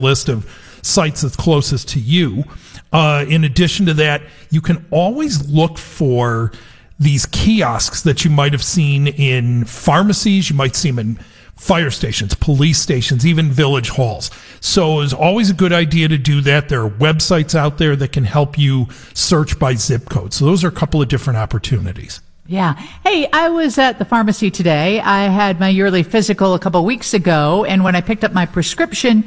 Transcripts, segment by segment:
list of sites that's closest to you. In addition to that, you can always look for these kiosks that you might have seen in pharmacies. You might see them in fire stations, police stations, even village halls. So it's always a good idea to do that. There are websites out there that can help you search by zip code. So those are a couple of different opportunities. Yeah. Hey, I was at the pharmacy today. I had my yearly physical a couple weeks ago, and when I picked up my prescription,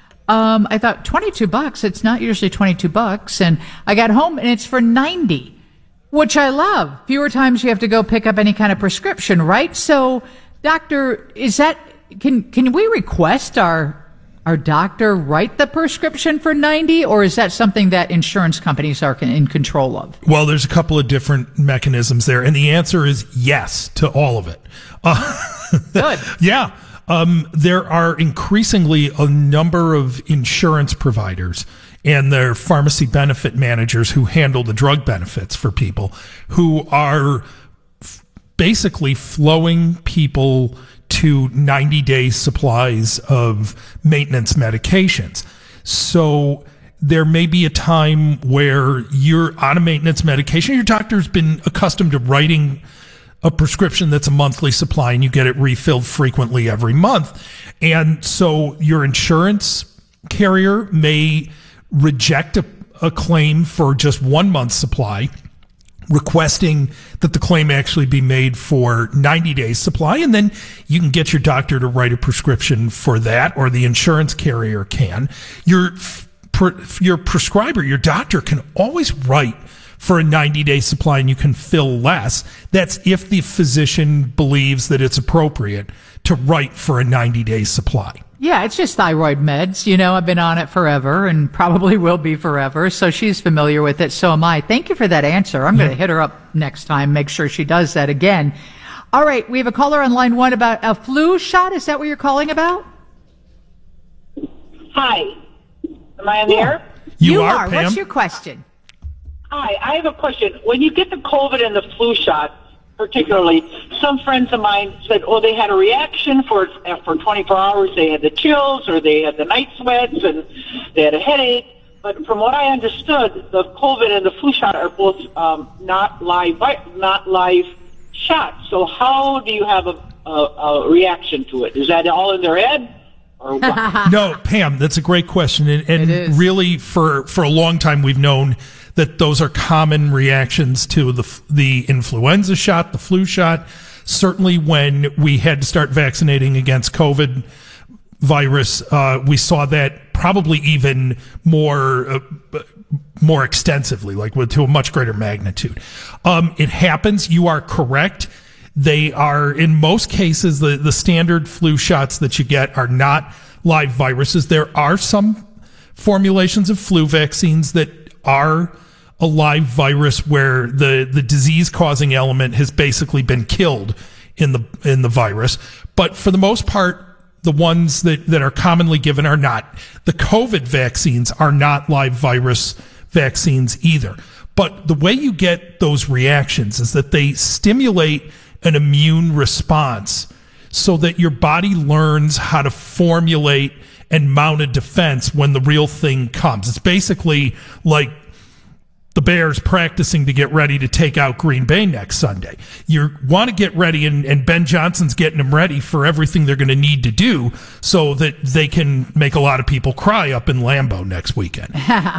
I thought $22. It's not usually $22, and I got home and it's for $90, which I love. Fewer times you have to go pick up any kind of prescription, right? So, doctor, is that can we request our doctor write the prescription for $90, or is that something that insurance companies are in control of? Well, there's a couple of different mechanisms there, and the answer is yes to all of it. Good. Yeah. There are increasingly a number of insurance providers and their pharmacy benefit managers who handle the drug benefits for people who are basically flowing people to 90-day supplies of maintenance medications. So there may be a time where you're on a maintenance medication. Your doctor's been accustomed to writing a prescription that's a monthly supply, and you get it refilled frequently every month. And so your insurance carrier may reject a claim for just 1 month's supply, requesting that the claim actually be made for 90 days supply, and then you can get your doctor to write a prescription for that, or the insurance carrier can. Your prescriber, your doctor, can always write for a 90-day supply, and you can fill less. That's if the physician believes that it's appropriate to write for a 90-day supply. Yeah, it's just thyroid meds. You know, I've been on it forever and probably will be forever. So she's familiar with it. So am I. Thank you for that answer. I'm going to hit her up next time, make sure she does that again. All right. We have a caller on line one about a flu shot. Is that what you're calling about? Hi. Am I on the air? You are, Pam. What's your question? Hi. I have a question. When you get the COVID and the flu shot, particularly, some friends of mine said, they had a reaction for 24 hours. They had the chills, or they had the night sweats, and they had a headache. But from what I understood, the COVID and the flu shot are both not live shots. So how do you have a reaction to it? Is that all in their head? Or what? No, Pam, that's a great question. And really, for a long time, we've known that those are common reactions to the influenza shot, the flu shot. Certainly when we had to start vaccinating against COVID virus, we saw that probably even more extensively, to a much greater magnitude. It happens. You are correct. They are, in most cases, the standard flu shots that you get are not live viruses. There are some formulations of flu vaccines that are a live virus where the disease-causing element has basically been killed in the virus. But for the most part, the ones that are commonly given are not. The COVID vaccines are not live virus vaccines either. But the way you get those reactions is that they stimulate an immune response so that your body learns how to formulate and mount a defense when the real thing comes. It's basically like the Bears practicing to get ready to take out Green Bay next Sunday. You want to get ready, and Ben Johnson's getting them ready for everything they're going to need to do so that they can make a lot of people cry up in Lambeau next weekend.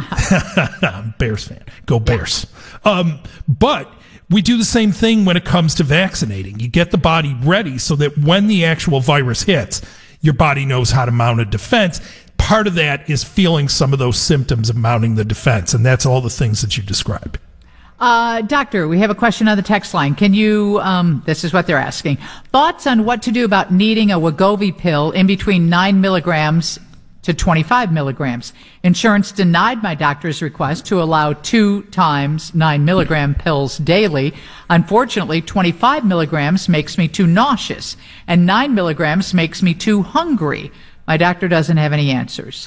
Bears fan. Go Bears. But we do the same thing when it comes to vaccinating. You get the body ready so that when the actual virus hits, your body knows how to mount a defense. Part of that is feeling some of those symptoms of mounting the defense, and that's all the things that you described. Doctor, we have a question on the text line. Can you, this is what they're asking, thoughts on what to do about needing a Wegovy pill in between 9 milligrams to 25 milligrams. Insurance denied my doctor's request to allow 2 times 9 milligram pills daily. Unfortunately, 25 milligrams makes me too nauseous, and 9 milligrams makes me too hungry. My doctor doesn't have any answers.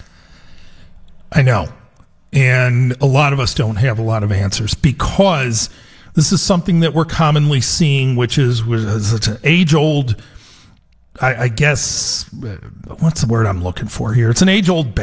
I know. And a lot of us don't have a lot of answers because this is something that we're commonly seeing, which is it's an age-old I guess, what's the word I'm looking for here? It's an age-old